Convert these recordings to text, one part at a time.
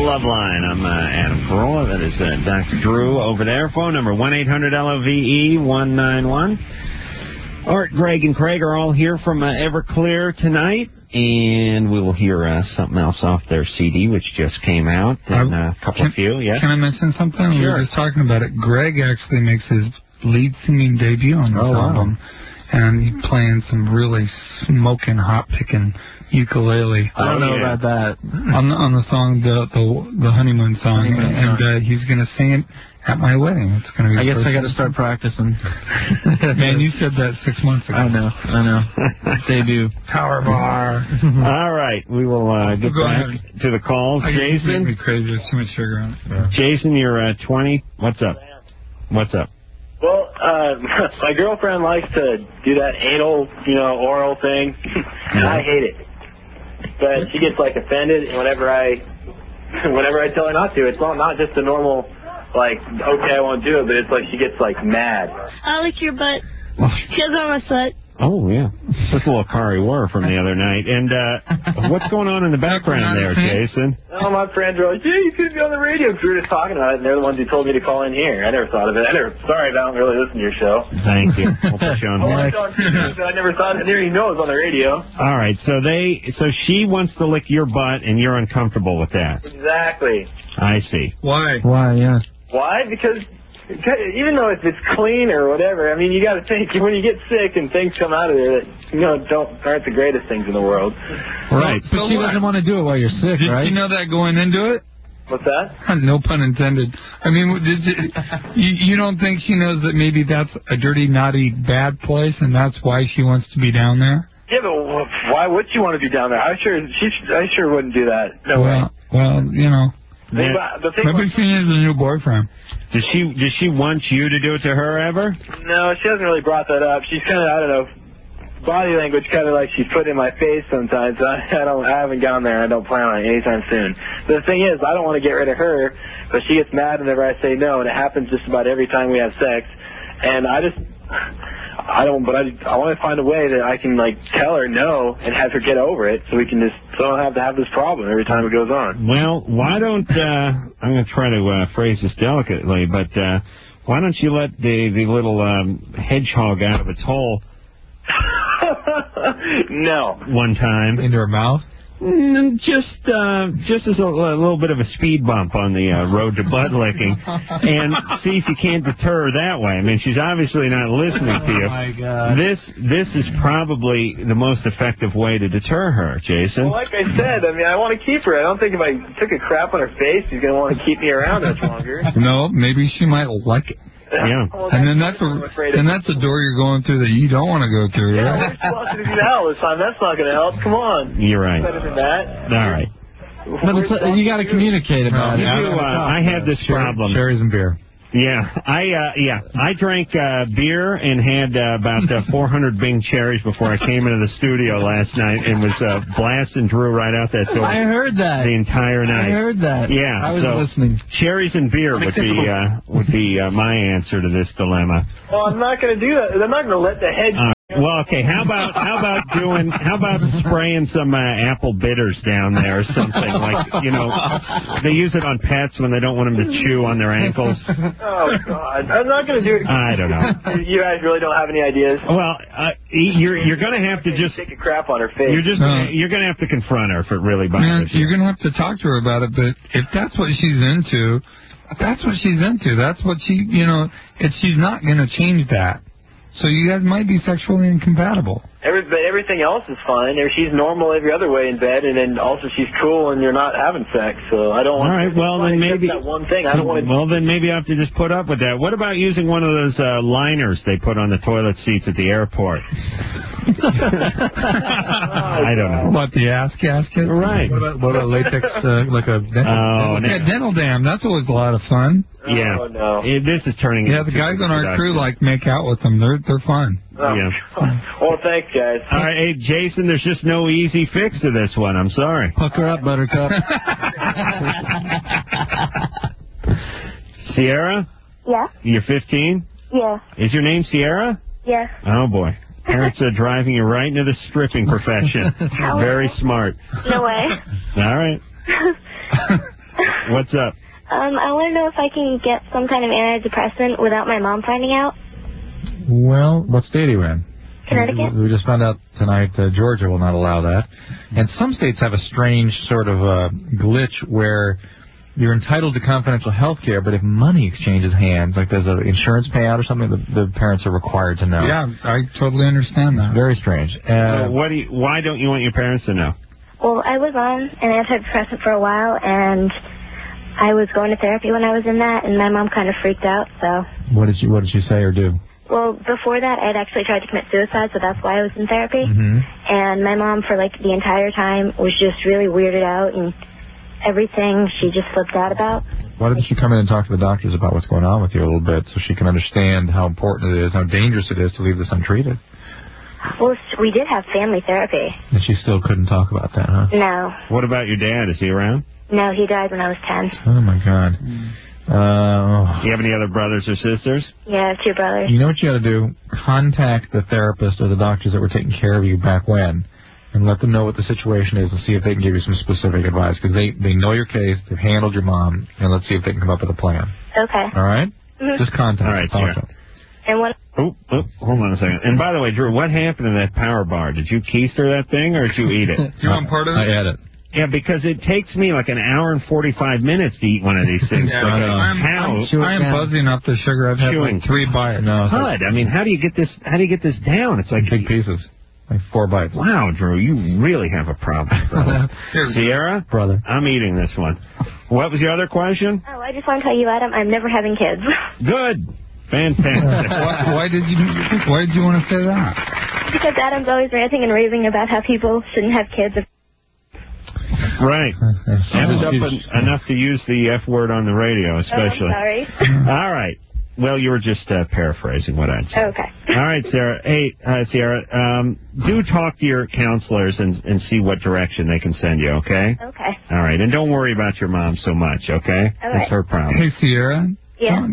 Loveline. I'm Adam Carolla. That is Dr. Drew over there. Phone number 1-800-LOVE-191. Art, Greg, and Craig are all here from Everclear tonight, and we will hear something else off their CD, which just came out. And a couple of you, yeah. Can I mention something? Sure. We were just talking about it. Greg actually makes his lead singing debut on this album, and he's playing some really smoking, hot-picking ukulele. I don't know about that. On the song, the Honeymoon song, and he's going to sing it at my wedding. It's going to be. I guess I got to start practicing. Man, you said that 6 months ago. I know. Debut. Power bar. All right, we will get back to the calls. Jason, me crazy. There's too much sugar on it. Yeah. Jason, you're 20. What's up? What's up? Well, my girlfriend likes to do that anal, oral thing. I hate it. But she gets offended whenever I tell her not to. It's not just a normal okay, I won't do it, but it's she gets mad. I lick your butt. Because I'm a slut. Oh, yeah. That's a little Kari War from the other night. And what's going on in the background there, Jason? Oh, my friends are yeah, you could be on the radio. We were just talking about it, and they're the ones who told me to call in here. I never thought of it. Sorry, I don't really listen to your show. Thank you. We'll put you on I never thought. I didn't even know it was on the radio. All right, so she wants to lick your butt, and you're uncomfortable with that. Exactly. I see. Why? Yeah. Why? Because even though if it's clean or whatever, I mean, you got to think when you get sick and things come out of there that aren't the greatest things in the world. Right. But she doesn't want to do it while you're sick, right? Did you know that going into it? What's that? No pun intended. I mean, you don't think she knows that maybe that's a dirty, naughty, bad place, and that's why she wants to be down there? Yeah, but why would she want to be down there? I sure wouldn't do that. No way. Well, Maybe she needs a new boyfriend. Does she want you to do it to her ever? No, she hasn't really brought that up. She's kind of, I don't know, body language kind of she's put in my face sometimes. I haven't gone there. I don't plan on it anytime soon. But the thing is, I don't want to get rid of her, but she gets mad whenever I say no, and it happens just about every time we have sex. And I want to find a way that I can tell her no and have her get over it, so I don't have to have this problem every time it goes on. Well, why don't I'm going to try to phrase this delicately, but why don't you let the little hedgehog out of its hole? No. One time into her mouth. Just as a little bit of a speed bump on the road to butt licking, and see if you can't deter her that way. I mean, she's obviously not listening to you. Oh my God! This is probably the most effective way to deter her, Jason. Well, like I said, I mean, I want to keep her. I don't think if I took a crap on her face, she's gonna want to keep me around much longer. No, maybe she might like it. Yeah. Well, and then that's a door you're going through that you don't want to go through, right? Yeah, we're supposed to do that all the time. That's not going to help. Come on. You're right. Better than that. All right. But you got to communicate about it. I had this problem. Cherries and beer. Yeah, I drank beer and had about 400 Bing cherries before I came into the studio last night and was blasting Drew right out that door. I heard that the entire night. I heard that. Yeah, I was listening. Cherries and beer would be my answer to this dilemma. Well, I'm not going to do that. I'm not going to let the hedge. Well, okay. How about spraying some apple bitters down there or something they use it on pets when they don't want them to chew on their ankles. Oh God, I'm not going to do it. I don't know. You guys really don't have any ideas? Well, you're going to have to just take a crap on her face. You're going to have to confront her if it really bothers you. You're going to have to talk to her about it. But if that's what she's into, that's what she's into. That's what she's not going to change that. So you guys might be sexually incompatible. Everything else is fine. She's normal every other way in bed, and then also she's cool, and you're not having sex. So I don't want. All right. Well, then maybe that one thing. I don't want to. Well, then maybe I have to just put up with that. What about using one of those liners they put on the toilet seats at the airport? I don't know. What, the ass gasket? Right. What about latex, like a dental? Dental dam. That's always a lot of fun. Yeah. Oh, no. This is turning. Yeah, the guys on our crew make out with them. They're fun. Oh, yeah. Well, thanks, guys. All right, hey, Jason, there's just no easy fix to this one. I'm sorry. Hook her up, Buttercup. Sierra? Yeah. You're 15? Yeah. Is your name Sierra? Yeah. Oh, boy. Parents are driving you right into the stripping profession. Very smart. No way. All right. What's up? I want to know if I can get some kind of antidepressant without my mom finding out. Well, what state are you in? Connecticut. We just found out tonight Georgia will not allow that. And some states have a strange sort of glitch where you're entitled to confidential health care, but if money exchanges hands, like there's an insurance payout or something, the parents are required to know. Yeah, I totally understand that. It's very strange. So why don't you want your parents to know? Well, I was on an antidepressant for a while, and I was going to therapy when I was in that, and my mom kind of freaked out, so... What did she say or do? Well, before that, I'd actually tried to commit suicide, so that's why I was in therapy. Mm-hmm. And my mom, for, like, the entire time, was just really weirded out, and everything she just flipped out about. Why didn't she come in and talk to the doctors about what's going on with you a little bit so she can understand how important it is, how dangerous it is to leave this untreated? Well, we did have family therapy. And she still couldn't talk about that, huh? No. What about your dad? Is he around? No, he died when I was 10. Oh, my God. Do you have any other brothers or sisters? Yeah, I have 2 brothers. You know what you got to do? Contact the therapist or the doctors that were taking care of you back when and let them know what the situation is and see if they can give you some specific advice because they know your case, they've handled your mom, and let's see if they can come up with a plan. Okay. All right? Mm-hmm. Just contact All right, them. sure. And what... Oh, hold on a second. And by the way, Drew, what happened to that power bar? Did you keister that thing or did you eat it? You want part of it? I ate it. Yeah, because it takes me like an hour and 45 minutes to eat one of these things. Yeah, like I am buzzing up the sugar. I've had like 3 bites. No, Hud, I mean, how do you get this down? It's like big pieces. Like 4 bites. Wow, Drew, you really have a problem, brother. Sierra? Brother. I'm eating this one. What was your other question? Oh, I just want to tell you, Adam, I'm never having kids. Good. Fantastic. Why did you want to say that? Because Adam's always ranting and raving about how people shouldn't have kids. Right. Amped up enough to use the F word on the radio, especially. Oh, I'm sorry. All right. Well, you were just paraphrasing what I'd said. Okay. All right, Sarah. Hey, Sierra, do talk to your counselors and see what direction they can send you, okay? Okay. All right. And don't worry about your mom so much, okay? All That's right. her problem. Hey, Sierra. Yeah.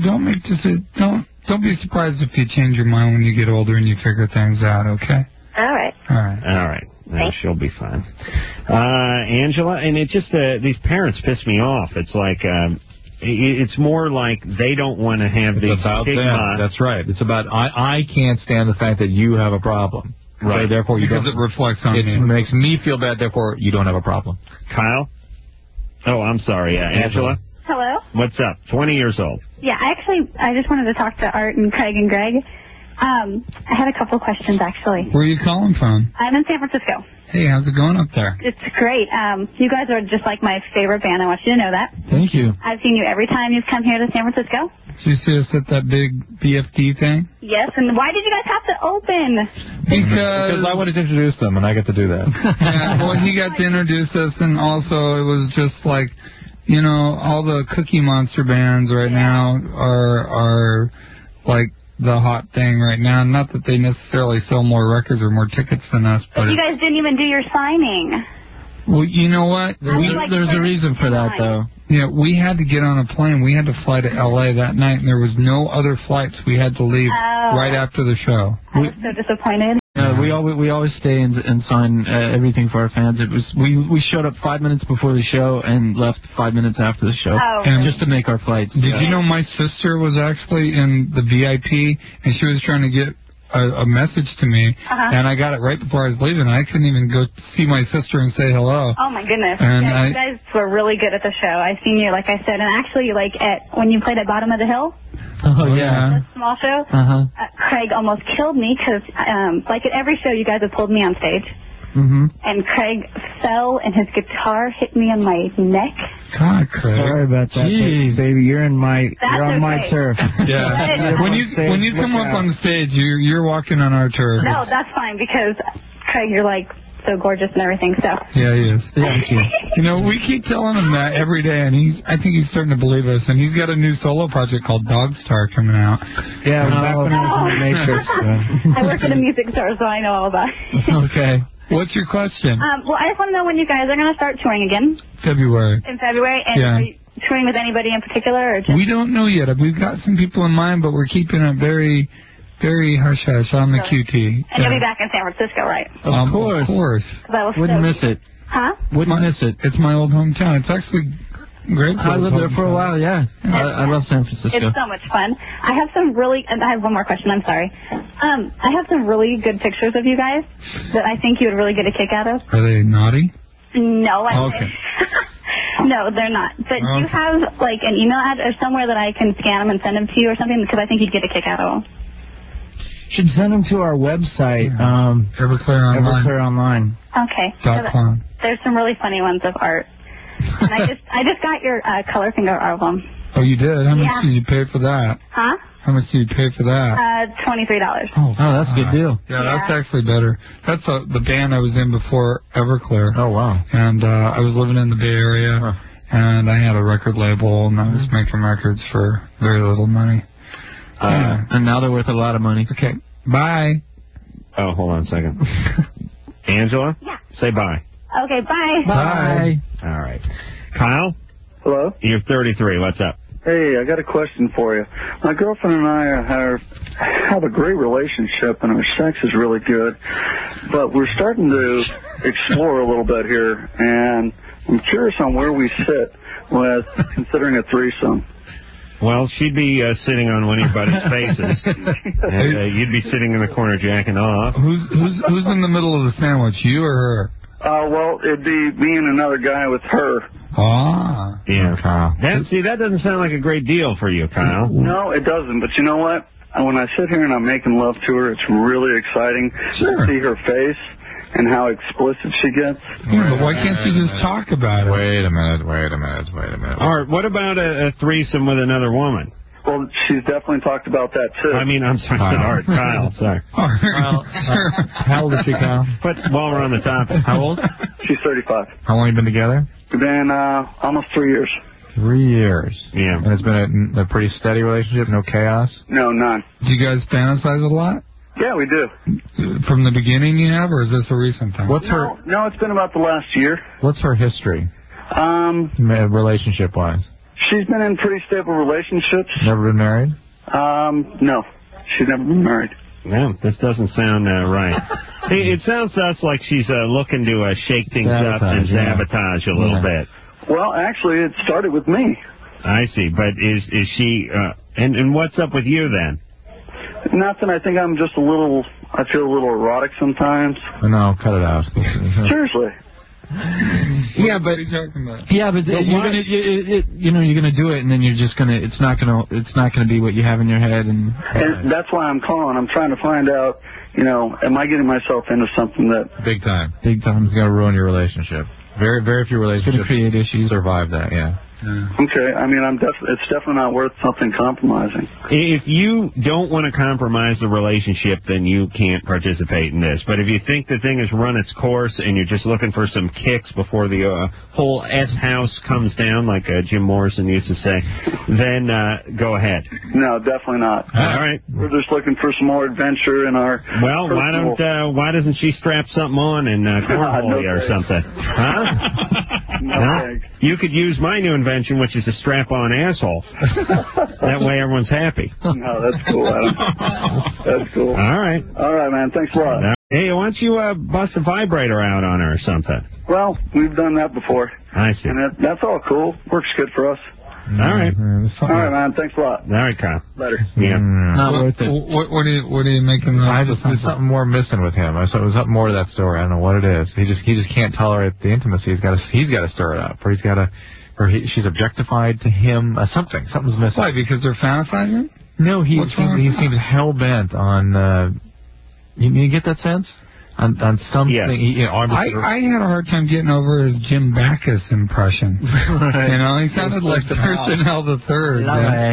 Don't be surprised if you change your mind when you get older and you figure things out, okay? All right. All right. All right. No, she'll be fine. Angela, and it just, these parents piss me off. It's like, it's more like they don't want to have the stigma. Them. That's right. It's about, I can't stand the fact that you have a problem. Right. So therefore you because don't. It reflects on me. It makes me feel bad, therefore you don't have a problem. Kyle? Oh, I'm sorry. Angela? Hello? What's up? 20 years old. Yeah, I just wanted to talk to Art and Craig and Greg. I had a couple questions, actually. Where are you calling from? I'm in San Francisco. Hey, how's it going up there? It's great. You guys are just like my favorite band. I want you to know that. Thank you. I've seen you every time you've come here to San Francisco. Did you see us at that big BFD thing? Yes, and why did you guys have to open? Because I wanted to introduce them, and I get to do that. Yeah, well, he got to introduce us, and also it was just like, you know, all the Cookie Monster bands right now are like the hot thing right now. Not that they necessarily sell more records or more tickets than us, But you guys didn't even do your signing. Well, you know what? There's a reason for that, though. Yeah, we had to get on a plane. We had to fly to L.A. that night, and there was no other flights. We had to leave right after the show. I was so disappointed. We always stay and sign everything for our fans. It was we showed up 5 minutes before the show and left 5 minutes after the show, and just to make our flights. Did you know my sister was actually in the VIP, and she was trying to get a message to me, and I got it right before I was leaving. I couldn't even go see my sister and say hello. Oh my goodness! And you guys were really good at the show. I seen you, like I said, and actually, like when you played at Bottom of the Hill. Oh yeah. The small show. Craig almost killed me because, like at every show, you guys have pulled me on stage. And Craig fell, and his guitar hit me on my neck. God, Craig. Sorry about that, baby. You're on my turf. Yeah. when you come up on the stage, you're walking on our turf. No, that's fine because Craig, you're like so gorgeous and everything. So. Yeah, he is. Thank you. You know, we keep telling him that every day, and I think he's starting to believe us. And he's got a new solo project called Dog Star coming out. Yeah, back when I was in the Matrix. I work at a music store, so I know all about it. Okay. What's your question? Well, I just want to know when you guys are going to start touring again. February. In February? And are you touring with anybody in particular? Or just... We don't know yet. We've got some people in mind, but we're keeping it very, very hush-hush on the QT. And you'll be back in San Francisco, right? Of course. Of course. Wouldn't miss it. Huh? Wouldn't miss it. It's my old hometown. It's actually great place. I lived there for a while, yeah. I love San Francisco. It's so much fun. I have one more question, I'm sorry. I have some really good pictures of you guys that I think you would really get a kick out of. Are they naughty? No, Okay. No, they're not. But do you have, like, an email address or somewhere that I can scan them and send them to you or something? Because I think you'd get a kick out of them. Should send them to our website, Everclear Online. Everclear Online. Okay. .com. There's some really funny ones of art. And I just got your color finger album. Oh, you did? How much Yeah. did you pay for that? Huh? How much did you pay for that? $23. Oh, that's a good deal. Yeah, that's actually better. That's the band I was in before Everclear. Oh, wow. And I was living in the Bay Area, and I had a record label, and I was making records for very little money. And now they're worth a lot of money. Okay, bye. Oh, hold on a second. Angela? Yeah. Say bye. Okay, bye. Bye. All right. Kyle? Hello? You're 33. What's up? Hey, I got a question for you. My girlfriend and I have a great relationship, and our sex is really good, but we're starting to explore a little bit here, and I'm curious on where we sit with considering a threesome. Well, she'd be sitting on one of your buddies' faces, and you'd be sitting in the corner jacking off. Who's in the middle of the sandwich, you or her? Well, it'd be me and another guy with her. Ah. Yeah, Kyle. That doesn't sound like a great deal for you, Kyle. No, it doesn't. But you know what? When I sit here and I'm making love to her, it's really exciting to see her face and how explicit she gets. Yeah, but why can't you just talk about it? Wait a minute. Art, what about a threesome with another woman? Well, she's definitely talked about that, too. I mean, I'm sorry, Art. Kyle, sorry. How old is she, Kyle? But while we're on the topic, how old? She's 35. How long have you been together? We've been almost 3 years. 3 years. Yeah. And it's been a pretty steady relationship, no chaos? No, none. Do you guys fantasize a lot? Yeah, we do. From the beginning you have, or is this a recent thing? No, it's been about the last year. What's her history? Relationship-wise? She's been in pretty stable relationships. Never been married? No. She's never been married. No, this doesn't sound right. It sounds to us like she's looking to shake things up and sabotage a little bit. Well, actually, it started with me. I see, but is she, and what's up with you then? Nothing. I think I'm just I feel a little erotic sometimes. No, cut it out. Seriously. Yeah, but you're gonna do it, and then you're just gonna. It's not gonna be what you have in your head, and that's why I'm calling. I'm trying to find out. Am I getting myself into something that big time? It's gonna ruin your relationship. Very, very few relationships gonna create issues. Survive that. Yeah. Okay, I mean, it's definitely not worth something compromising. If you don't want to compromise the relationship, then you can't participate in this. But if you think the thing has run its course and you're just looking for some kicks before the whole S-house comes down, like Jim Morrison used to say, then go ahead. No, definitely not. All right. We're just looking for some more adventure in our... Well, why doesn't she strap something on and cornhole you or something? Huh? You could use my new invention, which is a strap-on asshole. That way everyone's happy. No, that's cool, Adam. That's cool. All right. All right, man. Thanks a lot. Hey, why don't you bust a vibrator out on her or something? Well, we've done that before. I see. And that's all cool. Works good for us. All right. All right, man. Thanks a lot. All right, Kyle. Later. Yeah. Not worth it. What are you making? There's something more missing with him. There's something more to that story. I don't know what it is. He just can't tolerate the intimacy. He's got to stir it up, or she's objectified to him. Something's missing. Why? Because they're fantasizing? No, he seems hell bent on. You get that sense? On something. Yes. I had a hard time getting over his Jim Backus impression. Right. He sounded like Thurston Hell the Third.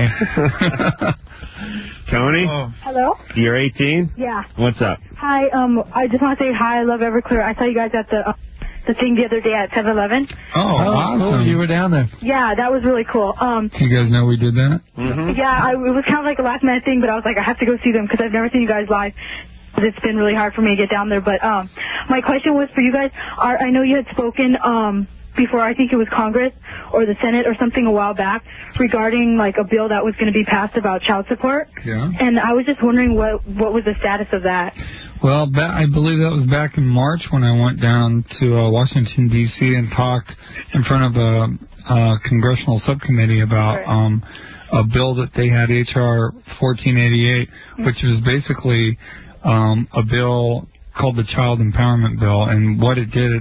Tony? Hello? You're 18? Yeah. What's up? Hi, I just want to say hi. I love Everclear. I saw you guys at the thing the other day at 7-Eleven. Oh, awesome. You were down there. Yeah, that was really cool. You guys know we did that? Mm-hmm. Yeah, it was kind of like a last-minute thing, but I was like, I have to go see them because I've never seen you guys live. It's been really hard for me to get down there. But my question was for you guys. I know you had spoken before, I think it was Congress or the Senate or something a while back, regarding like a bill that was going to be passed about child support. Yeah. And I was just wondering what was the status of that. Well, I believe that was back in March when I went down to Washington, D.C. and talked in front of congressional subcommittee about a bill that they had, H.R. 1488, which was basically a bill called the Child Empowerment Bill. And what it did,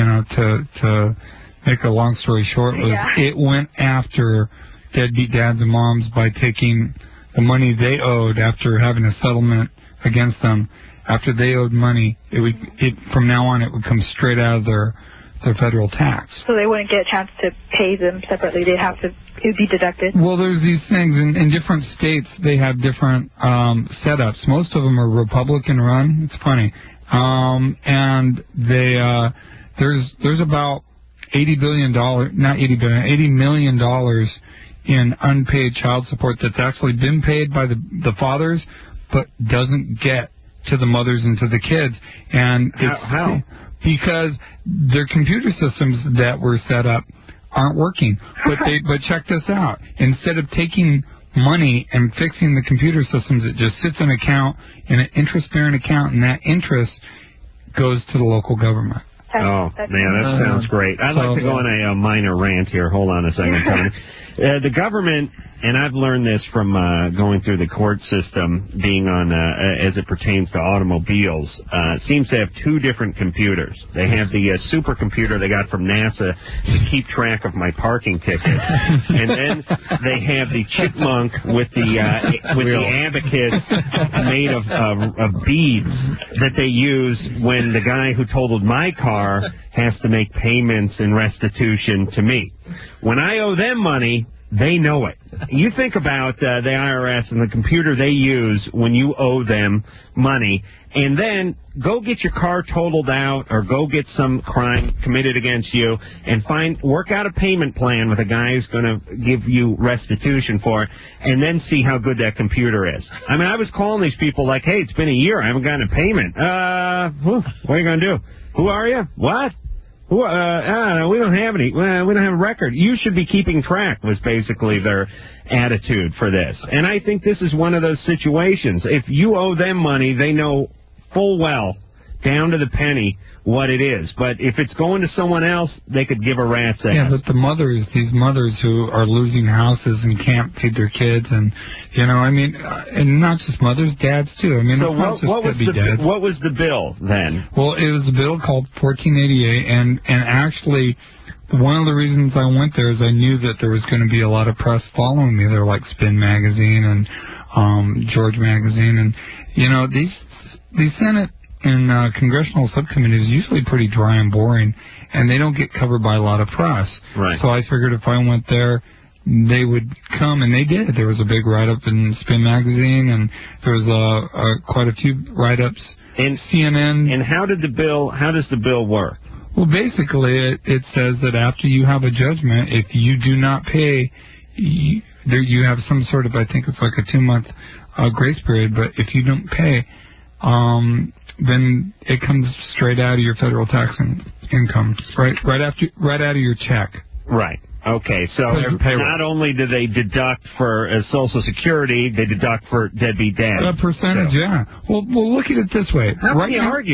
to make a long story short, was it went after deadbeat dads and moms by taking the money they owed after having a settlement against them. After they owed money, from now on it would come straight out of their federal tax. So they wouldn't get a chance to pay them separately. It would be deducted. Well, there's these things in different states. They have different setups. Most of them are Republican run. It's funny, and there's about $80 million in unpaid child support that's actually been paid by the fathers, but doesn't get to the mothers and to the kids. And how? Because their computer systems that were set up aren't working. But check this out. Instead of taking money and fixing the computer systems, it just sits in an interest-bearing account, and that interest goes to the local government. Oh, man, that sounds great. I'd like to go on a minor rant here. Hold on a second, Tony. The government, and I've learned this from going through the court system, being on, as it pertains to automobiles, seems to have two different computers. They have the supercomputer they got from NASA to keep track of my parking tickets, and then they have the chipmunk with the abacus made of beads that they use when the guy who totaled my car has to make payments in restitution to me. When I owe them money, they know it. You think about the IRS and the computer they use when you owe them money, and then go get your car totaled out or go get some crime committed against you and work out a payment plan with a guy who's going to give you restitution for it, and then see how good that computer is. I mean, I was calling these people like, hey, it's been a year, I haven't gotten a payment. What are you going to do? Who are you? What? We don't have any. We don't have a record. You should be keeping track, was basically their attitude for this. And I think this is one of those situations. If you owe them money, they know full well, down to the penny, what it is. But if it's going to someone else, they could give a rat's ass. Yeah, but these mothers who are losing houses and can't feed their kids, and and not just mothers, dads too. I mean, so what was the bill then? Well, it was a bill called 1488, and actually, one of the reasons I went there is I knew that there was going to be a lot of press following me. They're like Spin Magazine and George Magazine, and these Senate and congressional subcommittees are usually pretty dry and boring, and they don't get covered by a lot of press. Right. So I figured if I went there, they would come, and they did. There was a big write-up in Spin Magazine, and there was quite a few write-ups in CNN. And how does the bill work? Well, basically, it says that after you have a judgment, if you do not pay, you have some sort of, I think it's like a 2-month grace period, but if you don't pay, then it comes straight out of your federal tax income, right out of your check. Right. Okay, so not only do they deduct for Social Security, they deduct for deadbeat dads. A percentage, yeah. Well, look at it this way. How can you argue?